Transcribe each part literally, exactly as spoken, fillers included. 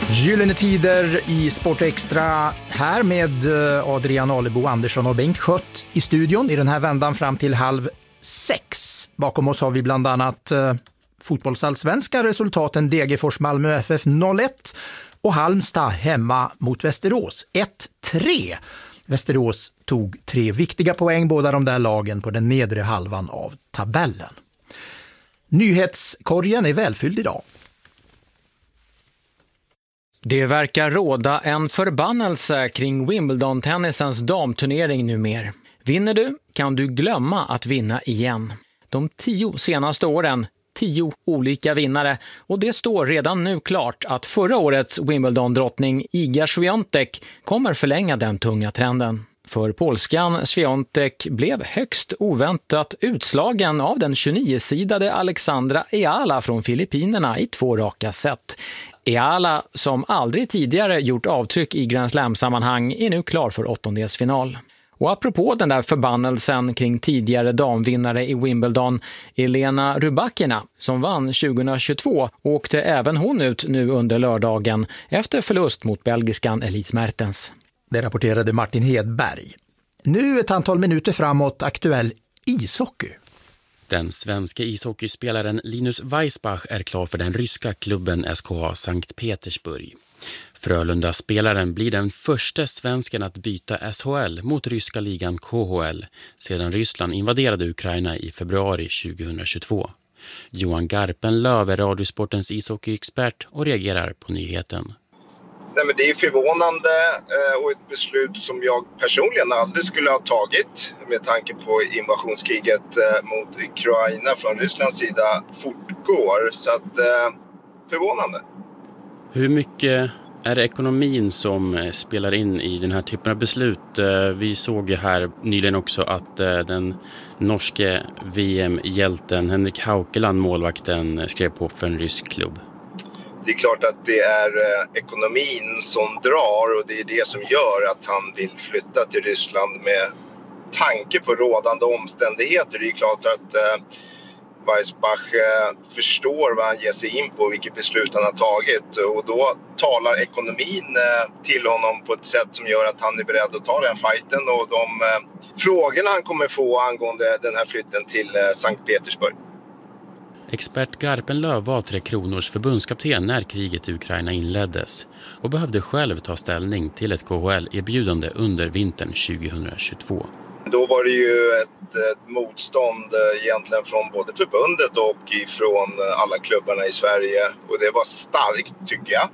Gyllene tider i Sport Extra här med Adrian Alebo Andersson och Bengt Schött i studion i den här vändan fram till halv sex. Bakom oss har vi bland annat eh, fotbollsallsvenska resultaten Degerfors Malmö F F noll ett och Halmstad hemma mot Västerås ett tre. Västerås tog tre viktiga poäng, båda de där lagen på den nedre halvan av tabellen. Nyhetskorgen är välfylld idag. Det verkar råda en förbannelse kring Wimbledon-tennisens damturnering numer. Vinner du kan du glömma att vinna igen. De tio senaste åren, tio olika vinnare, och det står redan nu klart att förra årets Wimbledon-drottning Iga Swiatek kommer förlänga den tunga trenden. För polskan Swiatek blev högst oväntat utslagen av den tjugonio-sidade Alexandra Eala från Filippinerna i två raka set. Eala, som aldrig tidigare gjort avtryck i Grand Slam-sammanhang, är nu klar för åttondelsfinal. Och apropå den där förbannelsen kring tidigare damvinnare i Wimbledon, Elena Rybakina, som vann tjugohundratjugotvå, åkte även hon ut nu under lördagen efter förlust mot belgiskan Elise Mertens. Det rapporterade Martin Hedberg. Nu ett antal minuter framåt aktuell ishockey. Den svenska ishockeyspelaren Linus Weissbach är klar för den ryska klubben S K A Sankt Petersburg. Frölunda-spelaren blir den första svensken att byta S H L mot ryska ligan K H L sedan Ryssland invaderade Ukraina i februari tjugohundratjugotvå. Johan Garpenlöv är Radiosportens ishockeyexpert och reagerar på nyheten. Nej, men det är förvånande och ett beslut som jag personligen aldrig skulle ha tagit med tanke på invasionskriget mot Ukraina från Rysslands sida fortgår. Så att, förvånande. Hur mycket är det ekonomin som spelar in i den här typen av beslut? Vi såg ju här nyligen också att den norske V M-hjälten Henrik Haukeland, målvakten, skrev på för en rysk klubb. Det är klart att det är ekonomin som drar och det är det som gör att han vill flytta till Ryssland med tanke på rådande omständigheter. Det är klart att eh, Weissbach eh, förstår vad han ger sig in på, vilket beslut han har tagit, och då talar ekonomin eh, till honom på ett sätt som gör att han är beredd att ta den fighten, och de eh, frågorna han kommer få angående den här flytten till eh, Sankt Petersburg. Expert Garpenlöv var Tre Kronors förbundskapten när kriget i Ukraina inleddes och behövde själv ta ställning till ett K H L-erbjudande under vintern tjugohundratjugotvå. Då var det ju ett, ett motstånd egentligen från både förbundet och från alla klubbarna i Sverige, och det var starkt tycker jag.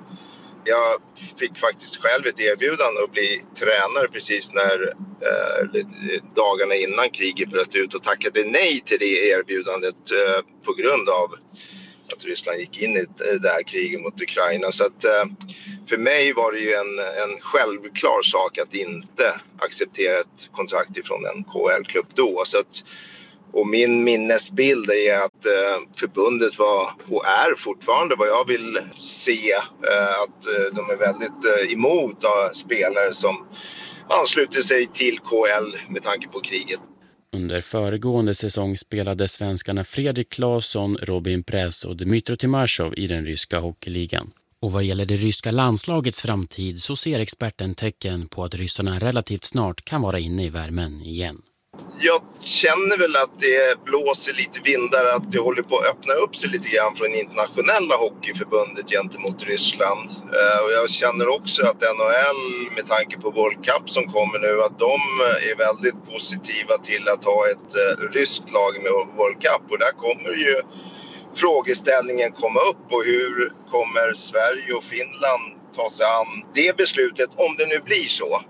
Jag fick faktiskt själv ett erbjudande att bli tränare precis när eh, dagarna innan kriget bröt ut, och tackade nej till det erbjudandet eh, på grund av att Ryssland gick in i det här kriget mot Ukraina. Så att, eh, för mig var det ju en, en självklar sak att inte acceptera ett kontrakt ifrån en K H L-klubb då. Så att, och min minnesbild är att eh, förbundet var och är fortfarande vad jag vill se, eh, att eh, de är väldigt eh, emot eh, spelare som ansluter sig till K H L med tanke på kriget. Under föregående säsong spelade svenskarna Fredrik Claesson, Robin Press och Dmytro Timashov i den ryska hockeyligan. Och vad gäller det ryska landslagets framtid så ser experten tecken på att ryssarna relativt snart kan vara inne i värmen igen. Jag känner väl att det blåser lite vindar, att det håller på att öppna upp sig lite grann från internationella hockeyförbundet gentemot Ryssland. Och jag känner också att N H L, med tanke på World Cup som kommer nu, att de är väldigt positiva till att ha ett ryskt lag med World Cup. Och där kommer ju frågeställningen komma upp, och hur kommer Sverige och Finland ta sig an det beslutet om det nu blir så.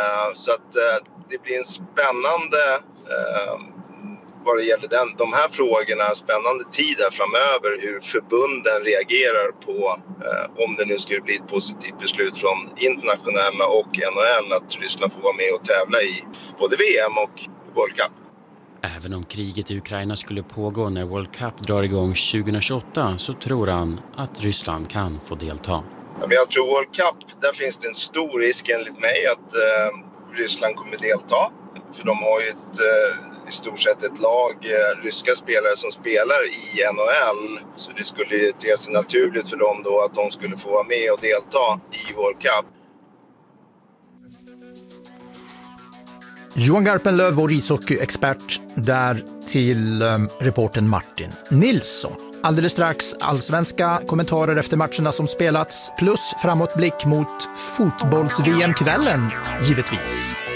Så att det blir en spännande, eh, vad det gäller den, de här frågorna, spännande tid här framöver, hur förbunden reagerar på eh, om det nu skulle bli ett positivt beslut från internationella och N H L att Ryssland får vara med och tävla i både V M och World Cup. Även om kriget i Ukraina skulle pågå när World Cup drar igång tjugohundratjugoåtta så tror han att Ryssland kan få delta. Jag tror World Cup, där finns det en stor risk enligt mig att eh, Ryssland kommer delta. För de har ju ett, i stort sett ett lag eh, ryska spelare som spelar i N H L. Så det skulle ju te sig naturligt för dem då att de skulle få vara med och delta i World Cup. Johan Garpenlöv, vår ishockeyexpert, där till um, reporten Martin Nilsson. Alldeles strax allsvenska kommentarer efter matcherna som spelats, plus framåtblick mot fotbolls-V M-kvällen, givetvis.